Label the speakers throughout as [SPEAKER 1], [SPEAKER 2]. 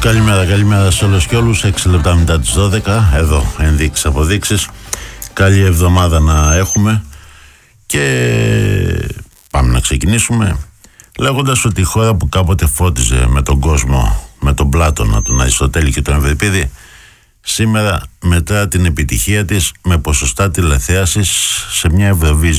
[SPEAKER 1] Καλημέρα σε όλους και όλους. 6 λεπτά μετά τις 12. Εδώ ενδείξεις, αποδείξεις. Καλή εβδομάδα να έχουμε. Και πάμε να ξεκινήσουμε λέγοντας ότι η χώρα που κάποτε φώτιζε με τον κόσμο, με τον Πλάτωνα, τον Αριστοτέλη και τον Ευρυπίδη, σήμερα μετά την επιτυχία της με ποσοστά τηλεθέασης σε μια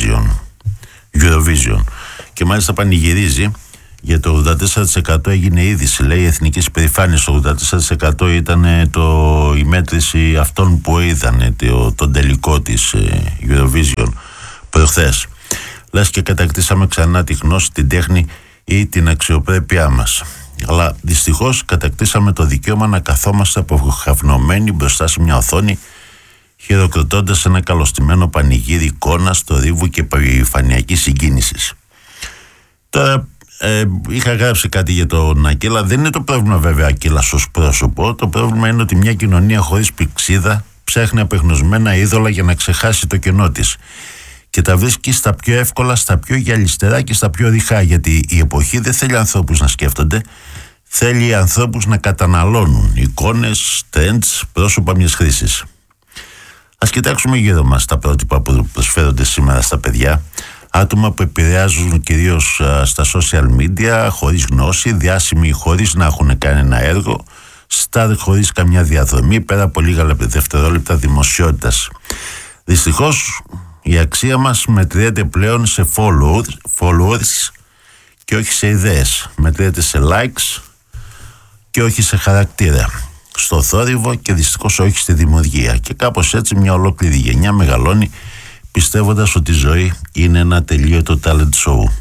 [SPEAKER 1] Eurovision. Και μάλιστα πανηγυρίζει για το 84% έγινε είδηση, λέει, εθνικής υπερηφάνειας. Το 84% ήταν η μέτρηση αυτών που είδαν τον τελικό της Eurovision προχθές. Λες και κατακτήσαμε ξανά τη γνώση, την τέχνη ή την αξιοπρέπειά μας. Αλλά δυστυχώς κατακτήσαμε το δικαίωμα να καθόμαστε αποχαυνωμένοι μπροστά σε μια οθόνη, χειροκροτώντας ένα καλωστημένο πανηγύρι εικόνας, θορύβου και περηφανειακής συγκίνησης. Τώρα είχα γράψει κάτι για τον Ακύλα. Δεν είναι το πρόβλημα βέβαια Ακύλας ως πρόσωπο. Το πρόβλημα είναι ότι μια κοινωνία χωρίς πηξίδα ψάχνει απεγνωσμένα είδωλα για να ξεχάσει το κενό της. Και τα βρίσκει στα πιο εύκολα, στα πιο γυαλιστερά και στα πιο ρηχά. Γιατί η εποχή δεν θέλει ανθρώπους να σκέφτονται, θέλει ανθρώπους να καταναλώνουν εικόνες, trends, πρόσωπα μιας χρήσης. Ας κοιτάξουμε γύρω μας τα πρότυπα που προσφέρονται σήμερα στα παιδιά. Άτομα που επηρεάζουν κυρίως στα social media, χωρίς γνώση, διάσημοι χωρίς να έχουν κάνει ένα έργο, στάρ χωρίς καμιά διαδρομή, πέρα από λίγα δευτερόλεπτα δημοσιότητας. Δυστυχώς η αξία μας μετριέται πλέον σε followers και όχι σε ιδέες. Μετριέται σε likes και όχι σε χαρακτήρα. Στο θόρυβο και δυστυχώς όχι στη δημιουργία. Και κάπως έτσι μια ολόκληρη γενιά μεγαλώνει πιστεύοντας ότι η ζωή είναι ένα τελείωτο talent show.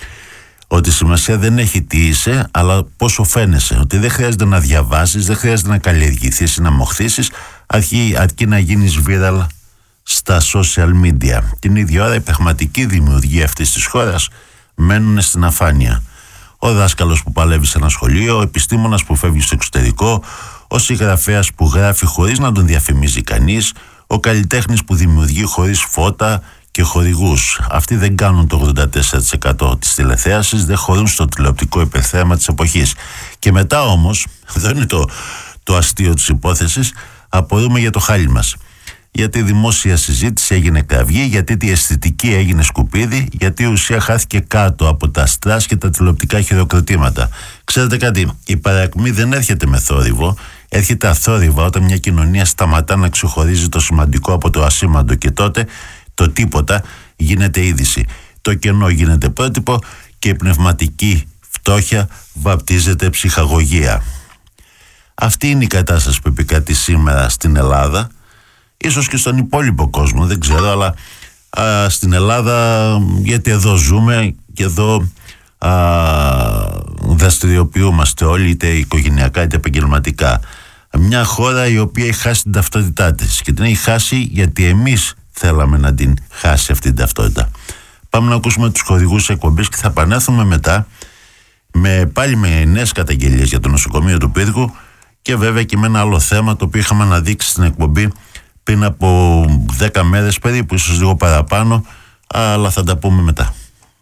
[SPEAKER 1] Ότι σημασία δεν έχει τι είσαι, αλλά πόσο φαίνεσαι. Ότι δεν χρειάζεται να διαβάσεις, δεν χρειάζεται να καλλιεργηθείς ή να μοχθήσεις, αρκεί να γίνεις viral στα social media. Την ίδια ώρα η πραγματική δημιουργία αυτής της χώρας μένουν στην αφάνεια. Ο δάσκαλος που παλεύει σε ένα σχολείο, ο επιστήμονας που φεύγει στο εξωτερικό, ο συγγραφέας που γράφει χωρίς να τον διαφημίζει κανείς, ο καλλιτέχνης που δημιουργεί χωρίς φώτα και χορηγούς. Αυτοί δεν κάνουν το 84% της τηλεθέασης, δεν χωρούν στο τηλεοπτικό υπερθέαμα της εποχής. Και μετά όμως, εδώ είναι το αστείο της υπόθεσης, απορούμε για το χάλι μας. Γιατί η δημόσια συζήτηση έγινε κραυγή, γιατί η αισθητική έγινε σκουπίδι, γιατί η ουσία χάθηκε κάτω από τα στρας και τα τηλεοπτικά χειροκροτήματα. Ξέρετε κάτι, η παρακμή δεν έρχεται με θόρυβο, έρχεται αθόρυβα όταν μια κοινωνία σταματά να ξεχωρίζει το σημαντικό από το ασήμαντο και τότε το τίποτα γίνεται είδηση. Το κενό γίνεται πρότυπο και η πνευματική φτώχεια βαπτίζεται ψυχαγωγία. Αυτή είναι η κατάσταση που επικρατεί σήμερα στην Ελλάδα. Ίσως και στον υπόλοιπο κόσμο, δεν ξέρω, αλλά στην Ελλάδα, γιατί εδώ ζούμε και εδώ δραστηριοποιούμαστε όλοι, είτε οικογενειακά είτε επαγγελματικά. Μια χώρα η οποία έχει χάσει την ταυτότητά της και την έχει χάσει γιατί εμείς θέλαμε να την χάσει αυτή την ταυτότητα. Πάμε να ακούσουμε τους χορηγούς εκπομπής και θα επανέλθουμε μετά πάλι με νέες καταγγελίες για το νοσοκομείο του Πύργου και βέβαια και με ένα άλλο θέμα το οποίο είχαμε αναδείξει στην εκπομπή πριν από 10 μέρες περίπου, ίσως λίγο παραπάνω, αλλά θα τα πούμε μετά.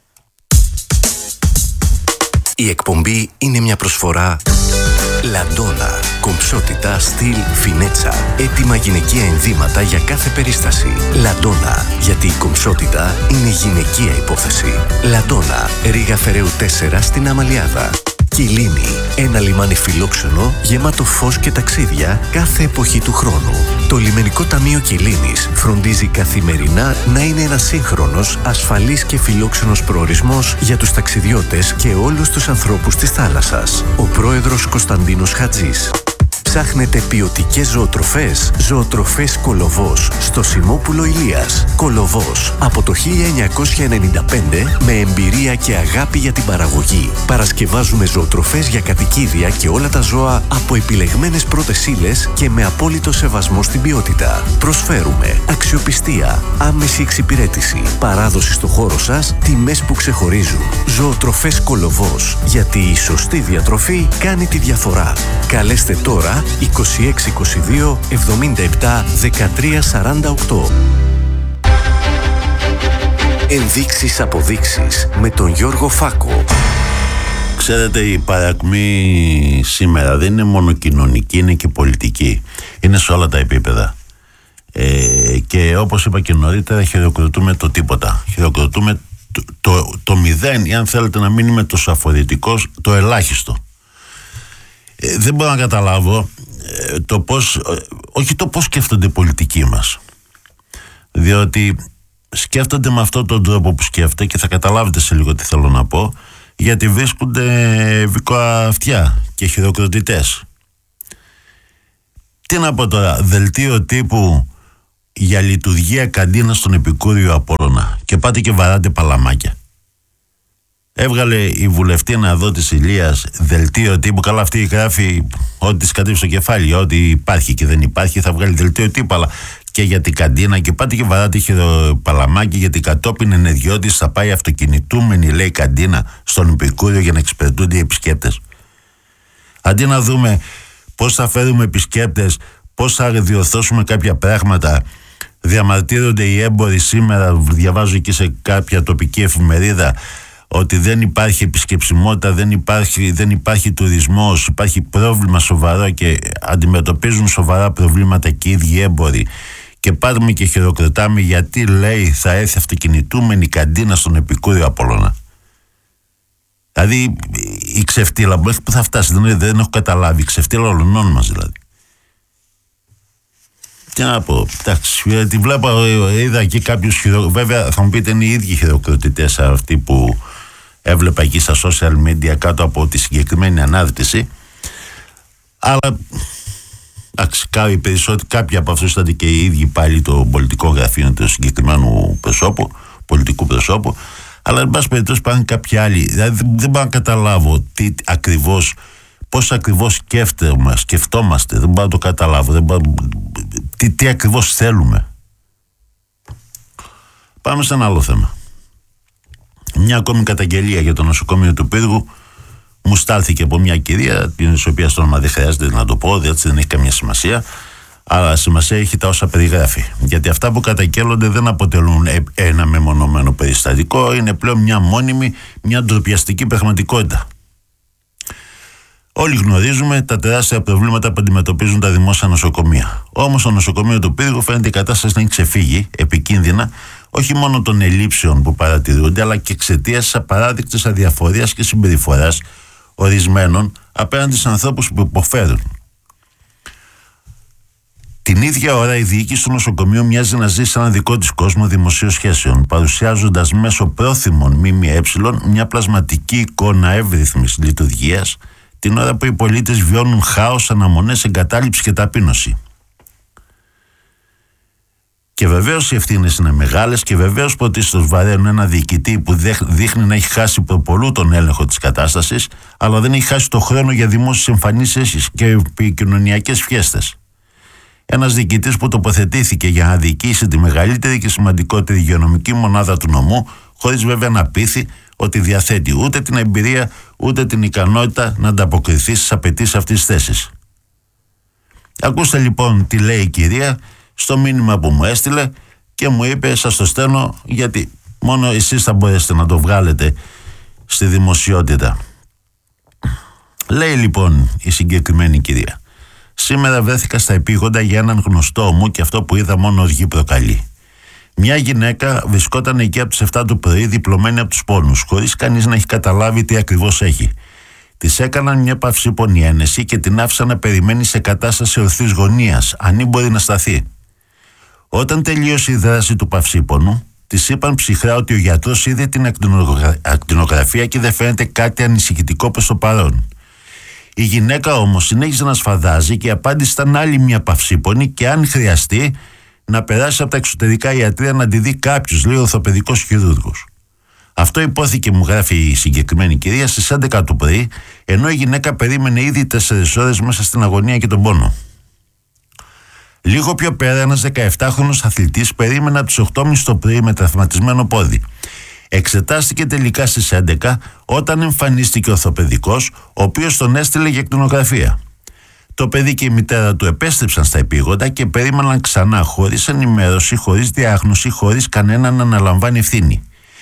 [SPEAKER 2] Η εκπομπή είναι μια προσφορά Λαντόνα. Κομψότητα, στυλ, φινέτσα. Έτοιμα γυναικεία ενδύματα για κάθε περίσταση. Λαντόνα. Γιατί η κομψότητα είναι γυναικεία υπόθεση. Λαντόνα. Ρήγα Φεραίου 4 στην Αμαλιάδα. Κιλίνη. Ένα λιμάνι φιλόξενο γεμάτο φως και ταξίδια κάθε εποχή του χρόνου. Το Λιμενικό Ταμείο Κιλίνης φροντίζει καθημερινά να είναι ένας σύγχρονος, ασφαλής και φιλόξενος προορισμός για τους ταξιδιώτες και όλους τους ανθρώπους της θάλασσας. Ο πρόεδρος Κωνσταντίνος Χατζής. Ψάχνετε ποιοτικές ζωοτροφές? Ζωοτροφές Κολοβός στο Σιμόπουλο Ηλίας. Κολοβός από το 1995 με εμπειρία και αγάπη για την παραγωγή. Παρασκευάζουμε ζωοτροφές για κατοικίδια και όλα τα ζώα από επιλεγμένες πρώτες ύλες και με απόλυτο σεβασμό στην ποιότητα. Προσφέρουμε αξιοπιστία, άμεση εξυπηρέτηση, παράδοση στο χώρο σας, τιμές που ξεχωρίζουν. Ζωοτροφές Κολοβός, γιατί η σωστή διατροφή κάνει τη διαφορά. Καλέστε τώρα 2622 77 13 48. Ενδείξεις αποδείξεις με τον Γιώργο Φάκο.
[SPEAKER 1] Ξέρετε, η παρακμή σήμερα δεν είναι μόνο κοινωνική, είναι και πολιτική. Είναι σε όλα τα επίπεδα. Και όπως είπα και νωρίτερα, χειροκροτούμε το τίποτα. Χειροκροτούμε το μηδέν, ή αν θέλετε να μην είμαι τόσο αφορητικός, το ελάχιστο. Δεν μπορώ να καταλάβω όχι το πώς σκέφτονται οι πολιτικοί μας. Διότι σκέφτονται με αυτόν τον τρόπο που σκέφτονται, και θα καταλάβετε σε λίγο τι θέλω να πω, γιατί βρίσκονται βικοά αυτιά και χειροκροτητές. Τι να πω τώρα, δελτίο τύπου για λειτουργία καντίνα στον Επικούριο Απόλλωνα, και πάτε και βαράτε παλαμάκια. Έβγαλε η βουλευτήνα εδώ της Ηλίας δελτίο τύπου, καλά αυτή γράφει ό,τι της κατέβει στο κεφάλι, ό,τι υπάρχει και δεν υπάρχει θα βγάλει δελτίο τύπου, αλλά και για την καντίνα, και πάτε και βαράτε παλαμάκι, γιατί κατόπιν ενεργειώτης θα πάει αυτοκινητούμενη, λέει, καντίνα στον Επικούριο για να εξυπηρετούνται οι επισκέπτες. Αντί να δούμε πώς θα φέρουμε επισκέπτες, πώς θα διορθώσουμε κάποια πράγματα, διαμαρτύρονται οι έμποροι σήμερα, διαβάζω εκεί σε κάποια τοπική εφημερίδα, ότι δεν υπάρχει επισκεψιμότητα, δεν υπάρχει τουρισμός, υπάρχει πρόβλημα σοβαρό και αντιμετωπίζουν σοβαρά προβλήματα και οι ίδιοι έμποροι. Και πάμε και χειροκροτάμε γιατί, λέει, θα έρθει αυτοκινητούμενη καντίνα στον Επικούριο Απόλλωνα. Δηλαδή η ξεφτύλα που θα φτάσει, δεν έχω καταλάβει, η ξεφτύλα όλων μας δηλαδή. Τι να πω, εντάξει, τη βλέπω, είδα εκεί κάποιους βέβαια θα μου πείτε είναι οι ίδιοι χειροκροτητές αυτοί που έβλεπα εκεί στα social media κάτω από τη συγκεκριμένη ανάρτηση, αλλά εντάξει, κάποιοι από αυτούς ήταν και οι ίδιοι πάλι το πολιτικό γραφείο του συγκεκριμένου πολιτικού προσώπου, αλλά εν πάση περιπτώσει υπάρχουν κάποιοι άλλοι. Δηλαδή δεν μπορώ να καταλάβω πώς ακριβώς σκεφτόμαστε, δεν μπορώ να το καταλάβω, τι ακριβώς θέλουμε. Πάμε σε ένα άλλο θέμα. Μια ακόμη καταγγελία για το νοσοκομείο του Πύργου μου στάλθηκε από μια κυρία, την οποία στο όνομα δεν χρειάζεται να το πω, διότι δεν έχει καμία σημασία, αλλά σημασία έχει τα όσα περιγράφει. Γιατί αυτά που καταγγέλλονται δεν αποτελούν ένα μεμονωμένο περιστατικό, είναι πλέον μια μόνιμη, μια ντροπιαστική πραγματικότητα. Όλοι γνωρίζουμε τα τεράστια προβλήματα που αντιμετωπίζουν τα δημόσια νοσοκομεία. Όμως στο νοσοκομείο του Πύργου φαίνεται η κατάσταση να έχει ξεφύγει επικίνδυνα, όχι μόνο των ελλείψεων που παρατηρούνται, αλλά και εξαιτίας της απαράδεικτης αδιαφορίας και συμπεριφοράς ορισμένων απέναντι σε ανθρώπους που υποφέρουν. Την ίδια ώρα η διοίκηση του νοσοκομείου μοιάζει να ζει σε έναν δικό της κόσμο δημοσίων σχέσεων, παρουσιάζοντας μέσω πρόθυμων ΜΜΕ μια πλασματική εικόνα εύρυθμης λειτουργίας, την ώρα που οι πολίτες βιώνουν χάος, αναμονές, εγκατάλειψη και ταπείνωση. Και βεβαίως οι ευθύνες είναι μεγάλες και βεβαίως πρωτίστως βαραίνουν ένα διοικητή που δείχνει να έχει χάσει προπολού τον έλεγχο της κατάστασης, αλλά δεν έχει χάσει το χρόνο για δημόσιες εμφανίσεις και επικοινωνιακές φιέστες. Ένας διοικητής που τοποθετήθηκε για να διοικήσει τη μεγαλύτερη και σημαντικότερη υγειονομική μονάδα του νομού, χωρίς βέβαια να πείθει ότι διαθέτει ούτε την εμπειρία ούτε την ικανότητα να ανταποκριθεί στις απαιτήσεις αυτής της θέσης. Ακούστε λοιπόν τι λέει η κυρία στο μήνυμα που μου έστειλε και μου είπε: σας το στέλνω γιατί μόνο εσείς θα μπορέσετε να το βγάλετε στη δημοσιότητα. Λέει λοιπόν η συγκεκριμένη κυρία: σήμερα βρέθηκα στα επίγοντα για έναν γνωστό μου και αυτό που είδα μόνο οργή προκαλεί. Μια γυναίκα βρισκόταν εκεί από τις 7 το πρωί, διπλωμένη από τους πόνους, χωρίς κανείς να έχει καταλάβει τι ακριβώς έχει. Της έκαναν μια παυσίπονη ένεση και την άφησαν να περιμένει σε κατάσταση ορθής γωνίας, αν μπορεί να σταθεί. Όταν τελείωσε η δράση του παυσίπονου, της είπαν ψυχρά ότι ο γιατρός είδε την ακτινογραφία και δεν φαίνεται κάτι ανησυχητικό προς το παρόν. Η γυναίκα όμως συνέχιζε να σφαδάζει και η απάντηση ήταν άλλη μια παυσίπονη και αν χρειαστεί να περάσει από τα εξωτερικά ιατρεία να τη δει κάποιος, λέει ο ορθοπαιδικός χειρούργος. Αυτό υπόθηκε, μου γράφει η συγκεκριμένη κυρία, στις 11 το πρωί, ενώ η γυναίκα περίμενε ήδη 4 ώρες μέσα στην αγωνία και τον πόνο. Λίγο πιο πέρα, ένας 17χρονος αθλητής περίμενε από τις 8.30 το πρωί με τραυματισμένο πόδι. Εξετάστηκε τελικά στις 11 όταν εμφανίστηκε ο ορθοπαιδικός, ο οποίος τον έστειλε για ακτινογραφία. Το παιδί και η μητέρα του επέστρεψαν στα επίγοντα και περίμεναν ξανά, χωρίς ενημέρωση, χωρίς διάγνωση, χωρίς κανέναν να αναλαμβάνει ευθύνη.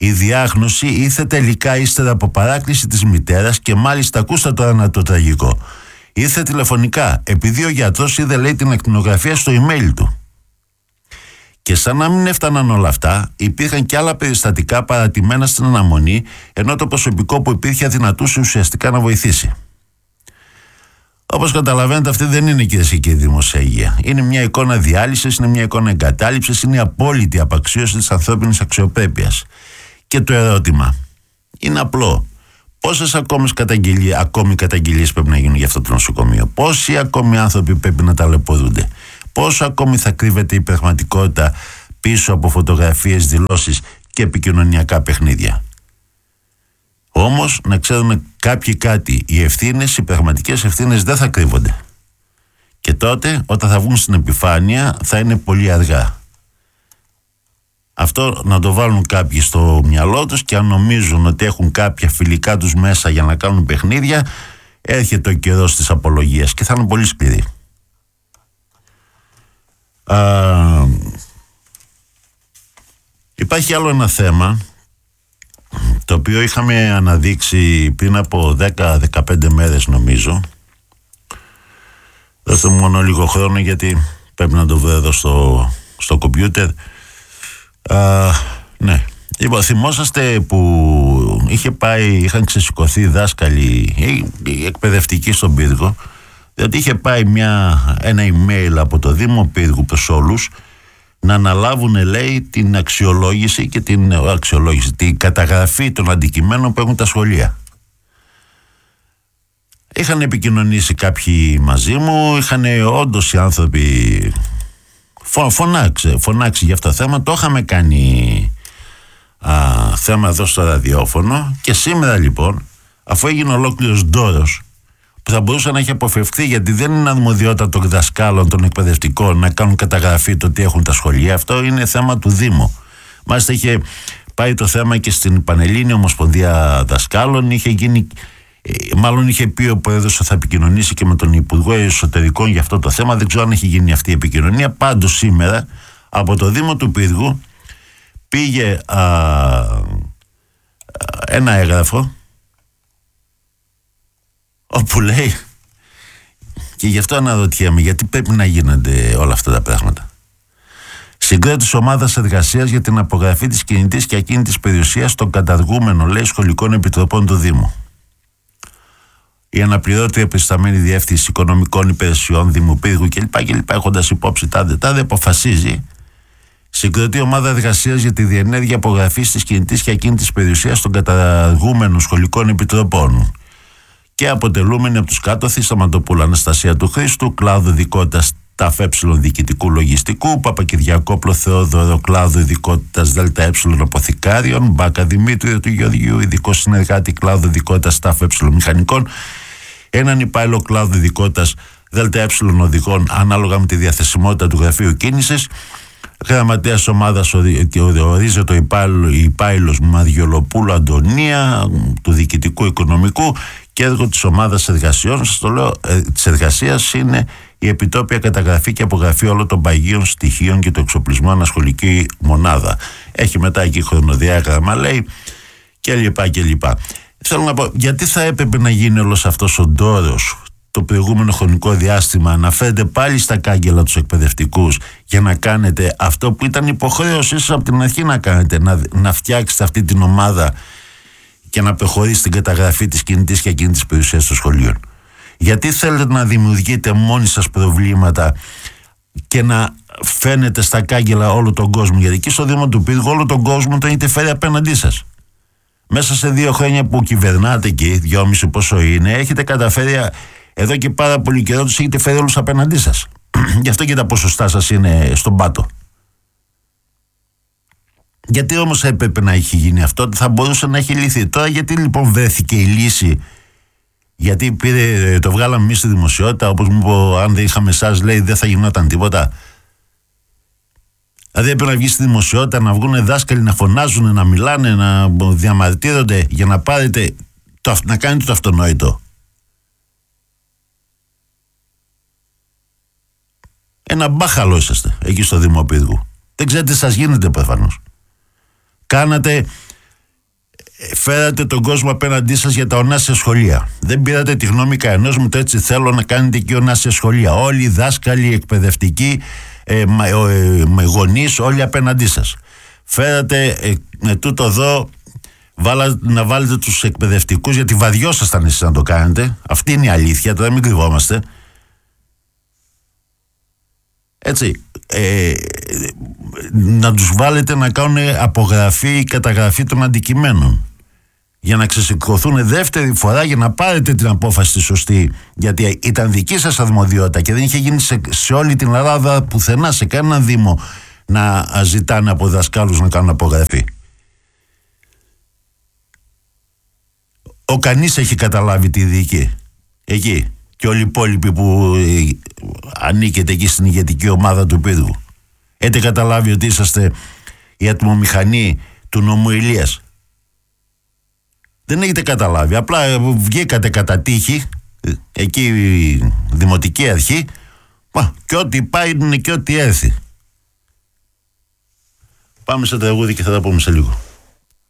[SPEAKER 1] η διάγνωση ήρθε τελικά ύστερα από παράκληση της μητέρας και μάλιστα ακούστε τώρα το τραγικό. Ήρθε τηλεφωνικά επειδή ο γιατρός είδε, λέει, την ακτινογραφία στο email του. Και σαν να μην έφταναν όλα αυτά, υπήρχαν και άλλα περιστατικά παρατημένα στην αναμονή, ενώ το προσωπικό που υπήρχε αδυνατούσε ουσιαστικά να βοηθήσει. Όπως καταλαβαίνετε, αυτή δεν είναι, κυρίες και κύριοι, δημόσια υγεία. Είναι μια εικόνα διάλυσης, είναι μια εικόνα εγκατάλειψης, είναι η απόλυτη απαξίωση της ανθρώπινης αξιοπρέπειας. Και το ερώτημα είναι απλό. Πόσες ακόμη καταγγελίες πρέπει να γίνουν για αυτό το νοσοκομείο? Πόσοι ακόμη άνθρωποι πρέπει να ταλαιπωρούνται? Πόσο ακόμη θα κρύβεται η πραγματικότητα πίσω από φωτογραφίες, δηλώσεις και επικοινωνιακά παιχνίδια? Όμως να ξέρουν κάποιοι κάτι, οι ευθύνες, οι πραγματικές ευθύνες δεν θα κρύβονται. Και τότε όταν θα βγουν στην επιφάνεια θα είναι πολύ αργά. Αυτό να το βάλουν κάποιοι στο μυαλό τους, και αν νομίζουν ότι έχουν κάποια φιλικά τους μέσα για να κάνουν παιχνίδια, έρχεται ο καιρός της απολογίας και θα είναι πολύ σκληρή. Υπάρχει άλλο ένα θέμα το οποίο είχαμε αναδείξει πριν από 10-15 μέρες νομίζω. Δώστε μου μόνο λίγο χρόνο γιατί πρέπει να το βρω εδώ στο κομπιούτερ. Ναι. Λοιπόν, θυμόσαστε που είχαν ξεσηκωθεί δάσκαλοι ή εκπαιδευτικοί στον Πύργο, διότι είχε πάει ένα email από το Δήμο Πύργου προς όλους να αναλάβουν, λέει, την αξιολόγηση και την καταγραφή των αντικειμένων που έχουν τα σχολεία. Είχαν επικοινωνήσει κάποιοι μαζί μου, είχαν όντως οι άνθρωποι φωνάξει για αυτό το θέμα. Το είχαμε κάνει θέμα εδώ στο ραδιόφωνο, και σήμερα λοιπόν, αφού έγινε ολόκληρος ντόρος που θα μπορούσε να έχει αποφευχθεί, γιατί δεν είναι αρμοδιότητα των δασκάλων, των εκπαιδευτικών να κάνουν καταγραφή το τι έχουν τα σχολεία, αυτό είναι θέμα του Δήμου. Μάλιστα είχε πάει το θέμα και στην Πανελλήνια Ομοσπονδία Δασκάλων, είχε πει ο πρόεδρος ότι θα επικοινωνήσει και με τον Υπουργό Εσωτερικών για αυτό το θέμα. Δεν ξέρω αν έχει γίνει αυτή η επικοινωνία. Πάντως σήμερα από το Δήμο του Πύργου πήγε ένα έγγραφο όπου λέει, και γι' αυτό αναρωτιέμαι γιατί πρέπει να γίνονται όλα αυτά τα πράγματα. Συγκρότηση ομάδας εργασίας για την απογραφή της κινητής και ακίνητης περιουσίας των καταργούμενων, λέει, σχολικών επιτροπών του Δήμου. Η αναπληρώτρια επισταμένη διεύθυνση οικονομικών υπηρεσιών Δήμου Πύργου κλπ. Έχοντας υπόψη τάδε αποφασίζει, συγκροτεί ομάδα εργασίας για τη διενέργεια απογραφής της κινητής και ακίνητης περιουσίας των καταργούμενων σχολικών επιτροπών και αποτελούμενοι από τους κάτωθοι Σταματοπούλου Αναστασία του Χρήστου, κλάδο ειδικότητας ΤΑΦΕ διοικητικού λογιστικού, Παπακυριακόπλο Θεόδωρο, κλάδο ειδικότητας ΔΕΛΤΑΕ αποθηκάριων, Μπάκα Δημήτριο του Γεωργίου, ειδικό συνεργάτη, κλάδο ειδικότητας ΤΑΦΕ μηχανικών, έναν υπάλληλο κλάδο ειδικότητας ΔΕΛΤΑΕ οδηγών ανάλογα με τη διαθεσιμότητα του γραφείου κίνησης. Γραμματέας ομάδας ορίζεται ο υπάλληλος Μαριολοπούλου Αντωνία του διοικητικού οικονομικού, και έργο της ομάδας εργασιών, σας το λέω, της εργασίας είναι η επιτόπια καταγραφή και απογραφή όλων των παγίων στοιχείων και του εξοπλισμού ανασχολική μονάδα. Έχει μετά εκεί χρονοδιάγραμμα, λέει, κλπ. Θέλω να πω, γιατί θα έπρεπε να γίνει όλος αυτός ο ντόρος το προηγούμενο χρονικό διάστημα, να φέρετε πάλι στα κάγκελα τους εκπαιδευτικούς για να κάνετε αυτό που ήταν υποχρέωσή σας από την αρχή να κάνετε, να φτιάξετε αυτή την ομάδα και να προχωρήσει την καταγραφή της κινητής και ακίνητης περιουσίας των σχολείων? Γιατί θέλετε να δημιουργείτε μόνοι σας προβλήματα και να φαίνεται στα κάγκελα όλο τον κόσμο? Γιατί εκεί στο Δήμο του Πύργου όλο τον κόσμο τον έχετε φέρει απέναντί σας. Μέσα σε 2 χρόνια που κυβερνάτε εκεί, 2,5 πόσο είναι, έχετε καταφέρει, εδώ και πάρα πολύ καιρό τους έχετε φέρει όλους απέναντί σας. Γι' αυτό και τα ποσοστά σας είναι στον πάτο. Γιατί όμως έπρεπε να έχει γίνει αυτό? Θα μπορούσε να έχει λυθεί. Τώρα γιατί λοιπόν βρέθηκε η λύση? Γιατί το βγάλαμε εμείς στη δημοσιότητα, όπως μου είπε, αν δεν είχαμε εσάς, λέει, δεν θα γινόταν τίποτα. Δηλαδή έπρεπε να βγει στη δημοσιότητα, να βγουν δάσκαλοι, να φωνάζουν, να μιλάνε, να διαμαρτύρονται για να πάρετε, να κάνετε το αυτονόητο. Ένα μπάχαλο είσαστε εκεί στο Δήμο Πύργου. Δεν ξέρετε τι σας γίνεται προφανώς. Κάνατε Φέρατε τον κόσμο απέναντί σας για τα ονάσια σχολεία. Δεν πήρατε τη γνώμη κανενός μου, το έτσι θέλω να κάνετε και ονάσια σχολεία. Όλοι οι δάσκαλοι, οι εκπαιδευτικοί, γονείς, όλοι απέναντί σας. Φέρατε τούτο εδώ, να βάλετε τους εκπαιδευτικούς, γιατί βαριόσασταν εσείς να το κάνετε. Αυτή είναι η αλήθεια, τώρα μην κρυβόμαστε. Έτσι, να τους βάλετε να κάνουν απογραφή ή καταγραφή των αντικειμένων για να ξεσηκωθούν δεύτερη φορά, για να πάρετε την απόφαση τη σωστή, γιατί ήταν δική σας αρμοδιότητα και δεν είχε γίνει σε όλη την Ελλάδα πουθενά, σε κανέναν δήμο, να ζητάνε από δασκάλους να κάνουν απογραφή. Ο κανείς έχει καταλάβει τη δική εκεί, και όλοι οι υπόλοιποι που ανήκετε εκεί στην ηγετική ομάδα του πύργου. Έχετε καταλάβει ότι είσαστε η ατμομηχανή του νομού Ηλίας? Δεν έχετε καταλάβει. Απλά βγήκατε κατά τύχη εκεί η δημοτική αρχή, και ό,τι πάει είναι και ό,τι έρθει. Πάμε σε τραγούδι και θα τα πούμε σε λίγο.